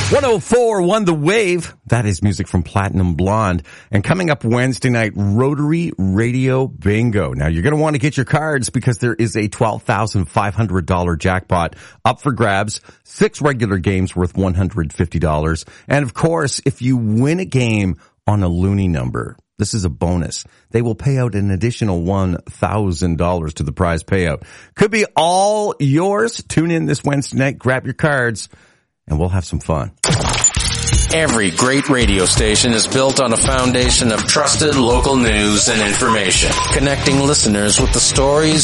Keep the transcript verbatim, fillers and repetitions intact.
one oh four one The Wave. That is music from Platinum Blonde. And coming up Wednesday night, Rotary Radio Bingo. Now, you're going to want to get your cards because there is a twelve thousand five hundred dollars jackpot up for grabs. Six regular games worth one hundred fifty dollars. And of course, if you win a game on a loony number, this is a bonus. They will pay out an additional one thousand dollars to the prize payout. Could be all yours. Tune in this Wednesday night, grab your cards, and we'll have some fun. Every great radio station is built on a foundation of trusted local news and information, connecting listeners with the stories